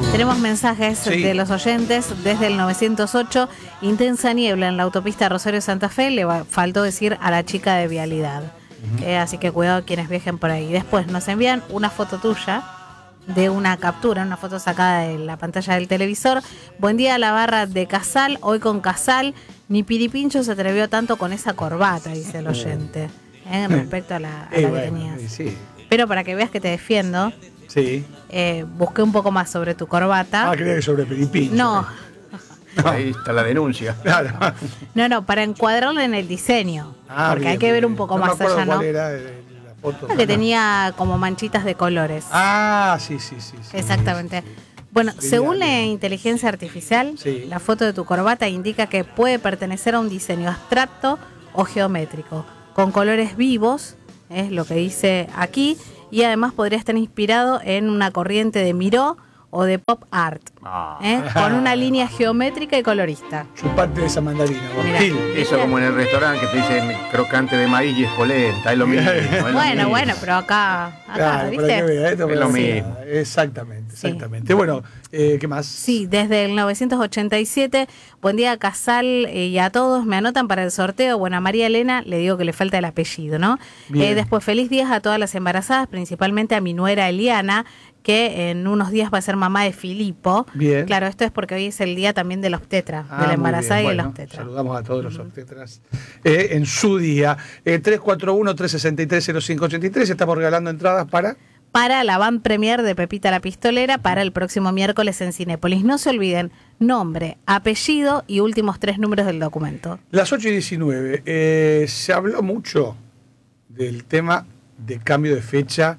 Tenemos mensajes de los oyentes desde el 908. Intensa niebla en la autopista Rosario-Santa Fe. Le faltó decir a la chica de vialidad. Así que cuidado quienes viajen por ahí. Después nos envían una foto tuya de una captura, una foto sacada de la pantalla del televisor. Buen día a la barra de Casal. Hoy con Casal. Ni Piripincho se atrevió tanto con esa corbata, dice el oyente. Respecto a la que tenías. Sí. Pero para que veas que te defiendo. Sí. Busqué un poco más sobre tu corbata. Creo que sobre Piripincho. No. Ahí está la denuncia. Claro. No, para encuadrarlo en el diseño. Porque bien, hay que ver un bien. poco No más me acuerdo allá, ¿no? cuál era la foto. Que tenía como manchitas de colores. Sí. Exactamente. Sí. Bueno, Genial. según la inteligencia artificial, la foto de tu corbata indica que puede pertenecer a un diseño abstracto o geométrico, con colores vivos, es lo que dice aquí, y además podría estar inspirado en una corriente de Miró o de pop art, con una línea geométrica y colorista. Chupate de esa mandarina. Mirá. Eso como en el restaurante que te dicen crocante de maíz y es polenta, es lo mismo. Bueno, pero acá, Claro, ¿viste? para que vea, esto Es lo mismo. Exactamente. Bueno, ¿qué más? Sí, desde el 987. Buen día, Casal, y a todos. Me anotan para el sorteo. Bueno, a María Elena le digo que le falta el apellido, ¿no? Después, feliz días a todas las embarazadas, principalmente a mi nuera Eliana, que en unos días va a ser mamá de Filipo. Bien. Claro, esto es porque hoy es el día también del obstetra, de la embarazada y el obstetra. Saludamos a todos los obstetras en su día. 341-363-0583. Estamos regalando entradas para la van premier de Pepita la Pistolera para el próximo miércoles en Cinépolis. No se olviden, nombre, apellido y últimos 3 números del documento. las 8:19. Se habló mucho del tema de cambio de fecha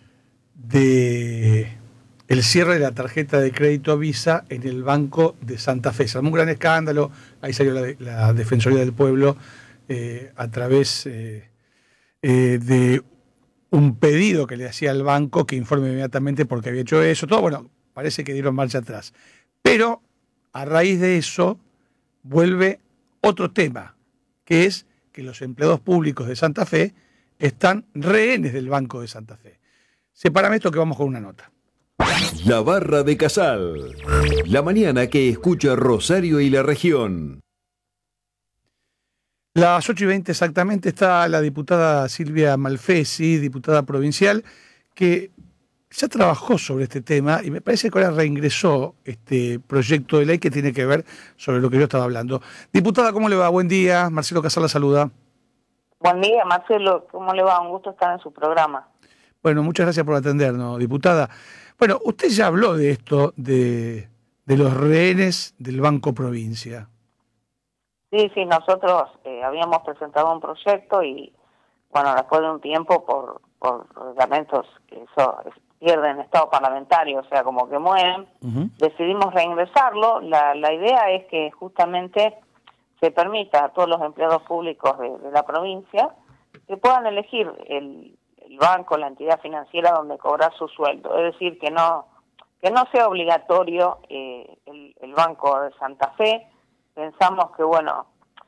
de el cierre de la tarjeta de crédito Visa en el Banco de Santa Fe. Se armó un gran escándalo. Ahí salió la Defensoría del Pueblo a través de un pedido que le hacía al banco que informe inmediatamente por qué había hecho eso. Todo, bueno, parece que dieron marcha atrás. Pero a raíz de eso vuelve otro tema, que es que los empleados públicos de Santa Fe están rehenes del Banco de Santa Fe. Sepárame esto que vamos con una nota. La barra de Casal. La mañana que escucha Rosario y la región. Las 8:20 exactamente está la diputada Silvia Malfesi, diputada provincial, que ya trabajó sobre este tema y me parece que ahora reingresó este proyecto de ley que tiene que ver sobre lo que yo estaba hablando. Diputada, ¿cómo le va? Buen día. Marcelo Casal la saluda. Buen día, Marcelo. ¿Cómo le va? Un gusto estar en su programa. Bueno, muchas gracias por atendernos, diputada. Bueno, usted ya habló de esto, de los rehenes del Banco Provincia. Sí, nosotros habíamos presentado un proyecto y, bueno, después de un tiempo, por reglamentos que pierden estado parlamentario, o sea, como que mueren, decidimos reingresarlo. La idea es que justamente se permita a todos los empleados públicos de la provincia que puedan elegir el banco, la entidad financiera donde cobrar su sueldo. Es decir, que no sea obligatorio el Banco de Santa Fe. Pensamos que, bueno,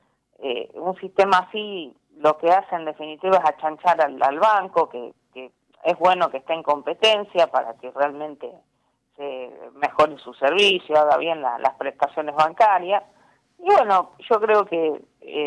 un sistema así lo que hace en definitiva es achanchar al banco, que es bueno que esté en competencia para que realmente se mejore su servicio, haga bien las prestaciones bancarias. Y bueno, yo creo que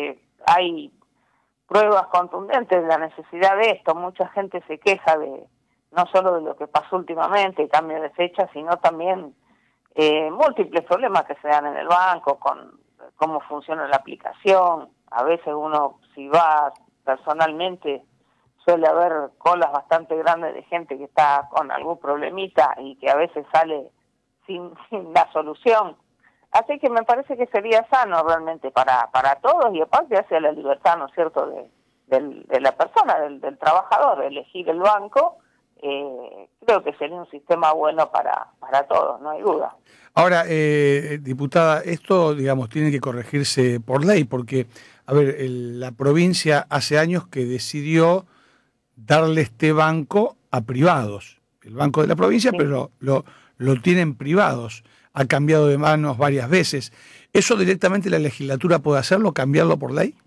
hay pruebas contundentes de la necesidad de esto. Mucha gente se queja de no solo de lo que pasó últimamente, cambio de fecha, sino también múltiples problemas que se dan en el banco con cómo funciona la aplicación. A veces uno, si va personalmente, suele haber colas bastante grandes de gente que está con algún problemita y que a veces sale sin la solución. Así que me parece que sería sano realmente para todos y aparte hacia la libertad, ¿no es cierto?, de la persona, del trabajador, elegir el banco. Creo que sería un sistema bueno para todos, no hay duda. Ahora, diputada, esto, digamos, tiene que corregirse por ley, porque, a ver, la provincia hace años que decidió darle este banco a privados. El banco de la provincia, sí, pero lo tienen privados. Ha cambiado de manos varias veces. ¿Eso directamente la legislatura puede hacerlo, cambiarlo por ley?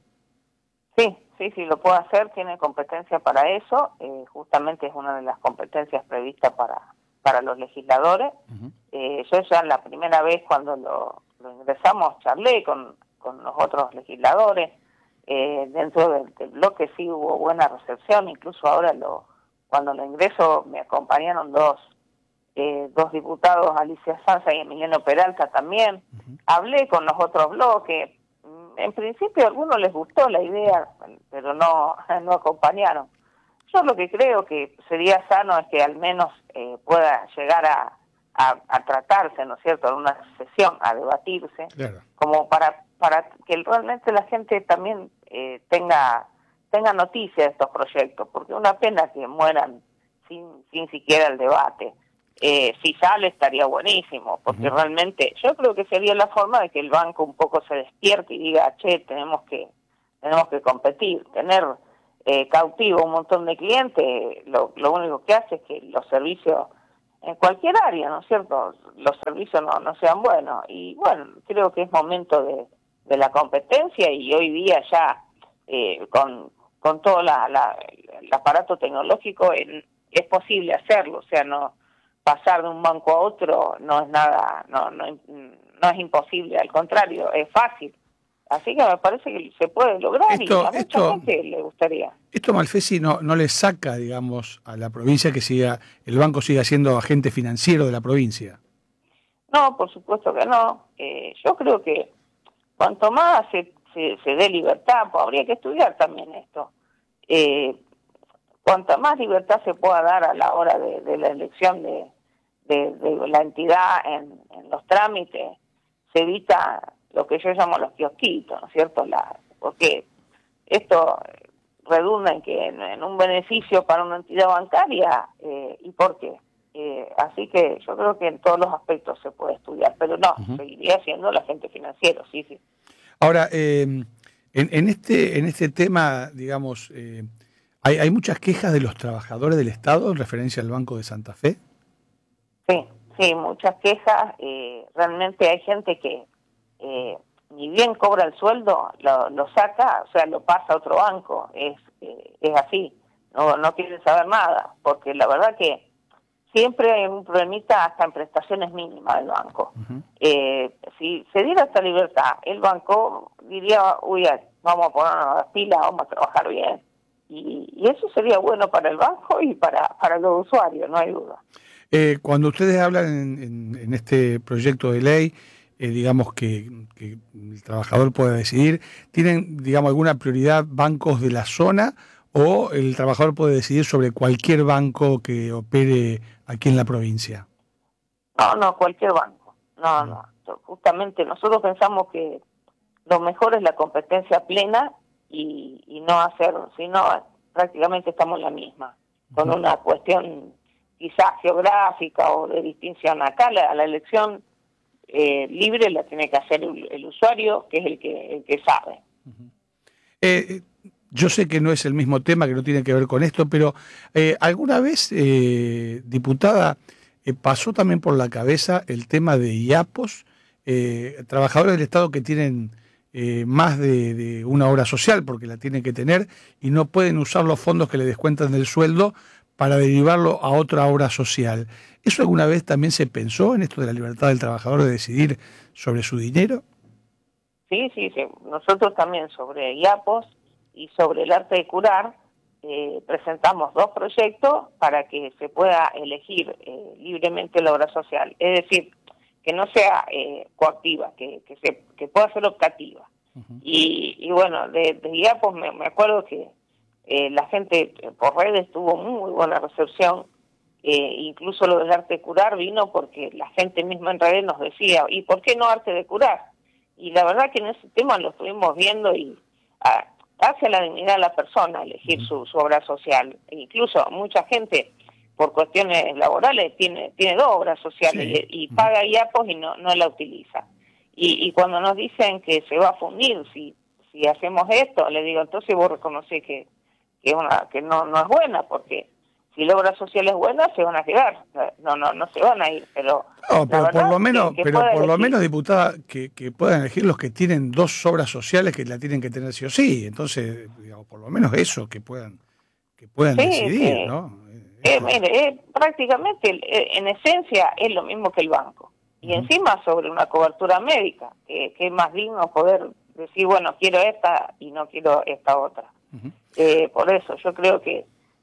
Sí, lo puede hacer, tiene competencia para eso. Justamente es una de las competencias previstas para para los legisladores. Yo ya la primera vez cuando lo ingresamos charlé con los otros legisladores. Dentro del bloque sí hubo buena recepción, incluso ahora cuando lo ingreso me acompañaron dos diputados, Alicia Sanza y Emiliano Peralta también. Hablé con los otros bloques. En principio a algunos les gustó la idea, pero no acompañaron. Yo lo que creo que sería sano es que al menos pueda llegar a tratarse, ¿no es cierto?, en una sesión, a debatirse, claro, como para que realmente la gente también tenga noticia de estos proyectos, porque es una pena que mueran sin siquiera el debate. Si sale estaría buenísimo, porque realmente yo creo que sería la forma de que el banco un poco se despierte y diga, che, tenemos que competir, tener cautivo un montón de clientes. Lo único que hace es que los servicios en cualquier área, ¿no es cierto?, los servicios no sean buenos. Y bueno, creo que es momento de la competencia, y hoy día ya con todo el aparato tecnológico es posible hacerlo. O sea, no pasar de un banco a otro no es nada, no es imposible, al contrario, es fácil. Así que me parece que se puede lograr, y a mucha gente le gustaría. Esto, Malfesi, no le saca, digamos, a la provincia que el banco siga siendo agente financiero de la provincia. No, por supuesto que no. Yo creo que cuanto más se dé libertad, pues habría que estudiar también esto. Cuanta más libertad se pueda dar a la hora de la elección de la entidad en los trámites, se evita lo que yo llamo los kiosquitos, ¿no es cierto? Porque esto redunda en un beneficio para una entidad bancaria, ¿y por qué? Así que yo creo que en todos los aspectos se puede estudiar, pero no, seguiría siendo el agente financiero, sí. Ahora, en este tema, digamos, ¿hay muchas quejas de los trabajadores del Estado en referencia al Banco de Santa Fe? Sí, muchas quejas. Realmente hay gente que ni bien cobra el sueldo, lo saca, o sea, lo pasa a otro banco. Es así, no quieren saber nada, porque la verdad que siempre hay un problemita hasta en prestaciones mínimas del banco. Si se diera esta libertad, el banco diría, vamos a ponernos las pilas, vamos a trabajar bien. Y eso sería bueno para el banco y para los usuarios, no hay duda. Cuando ustedes hablan en este proyecto de ley, digamos que el trabajador pueda decidir, ¿tienen, digamos, alguna prioridad bancos de la zona, o el trabajador puede decidir sobre cualquier banco que opere aquí en la provincia? No, cualquier banco. No. Justamente nosotros pensamos que lo mejor es la competencia plena y no hacer, sino prácticamente estamos en la misma, con una cuestión quizás geográfica o de distinción. Acá la elección libre la tiene que hacer el usuario, que es el que sabe. Yo sé que no es el mismo tema, que no tiene que ver con esto, pero ¿alguna vez, diputada, pasó también por la cabeza el tema de IAPOS, trabajadores del Estado que tienen más de una obra social, porque la tienen que tener, y no pueden usar los fondos que le descuentan del sueldo para derivarlo a otra obra social? ¿Eso alguna vez también se pensó en esto de la libertad del trabajador de decidir sobre su dinero? Sí. Nosotros también sobre IAPOS y sobre el arte de curar presentamos 2 proyectos para que se pueda elegir libremente la obra social. Es decir, que no sea coactiva, que pueda ser optativa. Y bueno, de IAPOS me acuerdo que la gente por redes tuvo muy buena recepción. Incluso lo del arte de curar vino porque la gente misma en redes nos decía, ¿y por qué no arte de curar? Y la verdad que en ese tema lo estuvimos viendo, y hace la dignidad a la persona elegir su obra social. E incluso mucha gente por cuestiones laborales tiene 2 obras sociales, y paga IAPOS y no la utiliza. Y cuando nos dicen que se va a fundir si hacemos esto, le digo, entonces vos reconocés que no es buena, porque si la obra social es buena, se van a quedar, no se van a ir, pero por lo menos, diputada, que puedan elegir los que tienen 2 obras sociales, que la tienen que tener sí o sí. Entonces, digamos, por lo menos eso, que puedan decidir, ¿no? Mire, prácticamente, en esencia, es lo mismo que el banco. Y encima sobre una cobertura médica, que es más digno poder decir, bueno, quiero esta y no quiero esta otra. Por eso yo creo que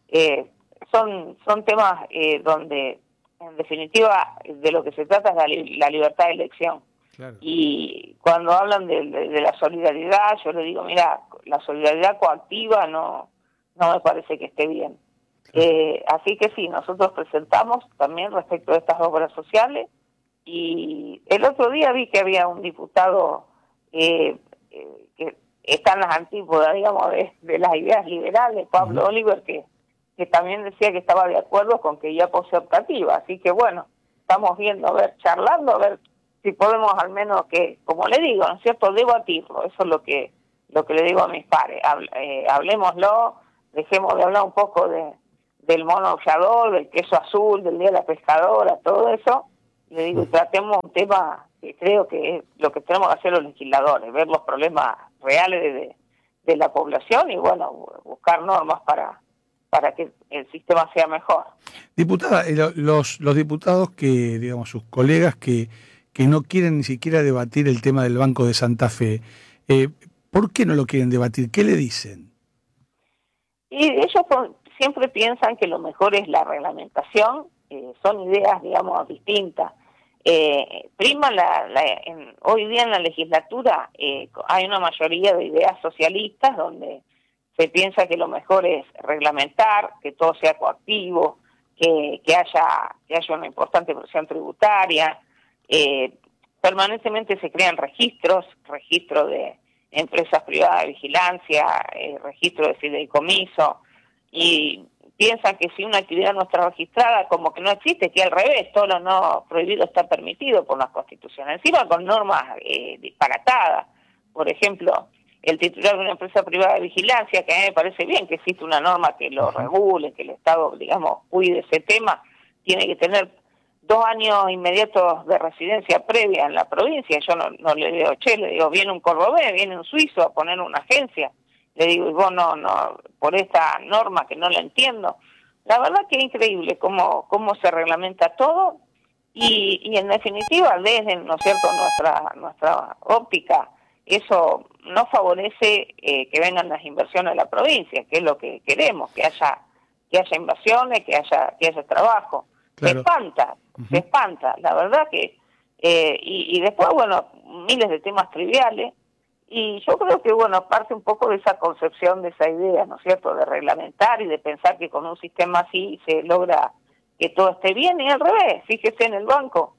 son temas donde, en definitiva, de lo que se trata es la libertad de elección. Claro. Y cuando hablan de la solidaridad, yo le digo, mira, la solidaridad coactiva no me parece que esté bien. Así que sí, nosotros presentamos también respecto a estas obras sociales, y el otro día vi que había un diputado que está en las antípodas, digamos, de las ideas liberales, Pablo Oliver, que también decía que estaba de acuerdo con que ya posee optativa. Así que bueno, estamos viendo, charlando, a ver si podemos al menos que, como le digo, ¿no es cierto?, debatirlo. Eso es lo que le digo a mis pares. Hablemoslo, dejemos de hablar un poco del mono aullador, del queso azul, del día de la pescadora, todo eso. Le digo, y tratemos un tema que creo que es lo que tenemos que hacer los legisladores, ver los problemas reales de la población y, bueno, buscar normas para que el sistema sea mejor. Diputada, los diputados que, digamos, sus colegas que no quieren ni siquiera debatir el tema del Banco de Santa Fe, ¿por qué no lo quieren debatir? ¿Qué le dicen? Y ellos siempre piensan que lo mejor es la reglamentación. Son ideas, digamos, distintas. Prima hoy día en la legislatura hay una mayoría de ideas socialistas donde se piensa que lo mejor es reglamentar, que todo sea coactivo, que haya una importante presión tributaria. Permanentemente se crean registro de empresas privadas de vigilancia, registro de fideicomiso, y piensan que si una actividad no está registrada, como que no existe, que al revés, todo lo no prohibido está permitido por la Constitución. Encima con normas disparatadas. Por ejemplo, el titular de una empresa privada de vigilancia, que a mí me parece bien que existe una norma que lo regule, que el Estado, digamos, cuide ese tema, tiene que tener 2 años inmediatos de residencia previa en la provincia. Yo no le digo, le digo, viene un cordobés, viene un suizo a poner una agencia. Le digo, y vos no, por esta norma que no la entiendo. La verdad que es increíble cómo se reglamenta todo y en definitiva, desde, ¿no es cierto?, nuestra óptica, eso no favorece que vengan las inversiones a la provincia, que es lo que queremos, que haya inversiones, que haya trabajo. Claro. Se espanta, la verdad que y después, bueno, miles de temas triviales. Y yo creo que, bueno, parte un poco de esa concepción, de esa idea, ¿no es cierto?, de reglamentar y de pensar que con un sistema así se logra que todo esté bien, y al revés. Fíjese en el banco,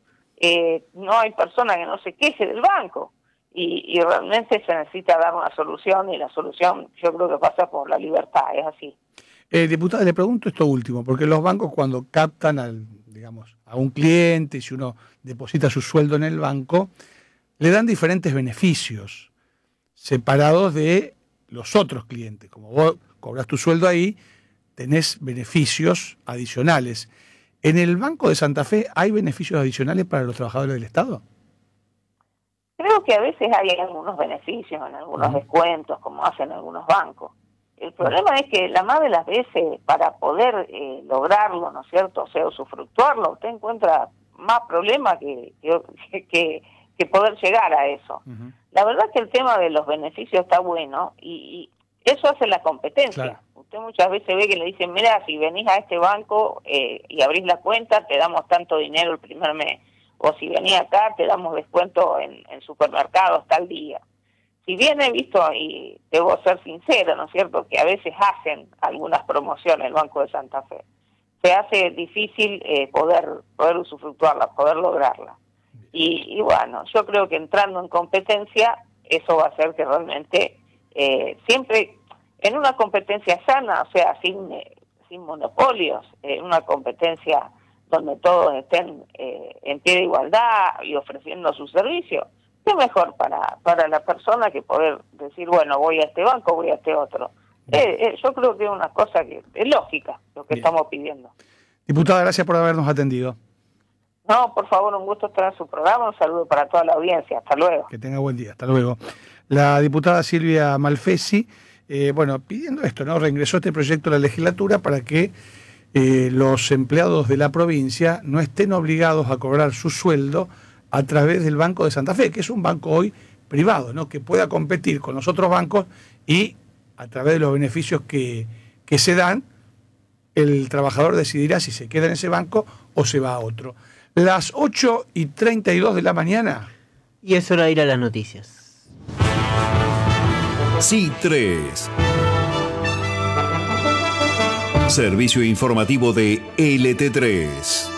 no hay persona que no se queje del banco, y realmente se necesita dar una solución, y la solución yo creo que pasa por la libertad, es así. Diputada, le pregunto esto último, porque los bancos cuando captan a un cliente, si uno deposita su sueldo en el banco, le dan diferentes beneficios separados de los otros clientes. Como vos cobras tu sueldo ahí, tenés beneficios adicionales. ¿En el Banco de Santa Fe hay beneficios adicionales para los trabajadores del Estado? Creo que a veces hay algunos beneficios, en algunos descuentos, como hacen algunos bancos. El problema es que la más de las veces, para poder lograrlo, ¿no es cierto?, o sea, usufructuarlo, usted encuentra más problemas que poder llegar a eso. La verdad que el tema de los beneficios está bueno y eso hace la competencia. Claro. Usted muchas veces ve que le dicen, mira, si venís a este banco y abrís la cuenta, te damos tanto dinero el primer mes. O si venís acá, te damos descuento en supermercados tal día. Si bien he visto, y debo ser sincero, ¿no es cierto?, que a veces hacen algunas promociones el Banco de Santa Fe, se hace difícil poder usufructuarla, poder lograrla. Y bueno, yo creo que entrando en competencia, eso va a hacer que realmente siempre en una competencia sana, o sea, sin monopolios, una competencia donde todos estén en pie de igualdad y ofreciendo su servicio, ¿qué mejor para la persona que poder decir, bueno, voy a este banco, voy a este otro? Yo creo que es una cosa que es lógica lo que estamos pidiendo. Diputada, gracias por habernos atendido. No, por favor, un gusto estar en su programa, un saludo para toda la audiencia, hasta luego. Que tenga buen día, hasta luego. La diputada Silvia Malfesi, pidiendo esto, ¿no? Reingresó este proyecto a la legislatura para que los empleados de la provincia no estén obligados a cobrar su sueldo a través del Banco de Santa Fe, que es un banco hoy privado, ¿no? Que pueda competir con los otros bancos y a través de los beneficios que se dan, el trabajador decidirá si se queda en ese banco o se va a otro. Las 8:32 de la mañana. Y es hora de ir a las noticias. C3. Servicio informativo de LT3.